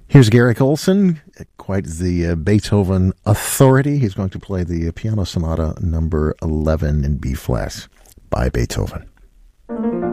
Here's Garrick Olson, quite the Beethoven authority. He's going to play the Piano Sonata number 11 in B-flat by Beethoven.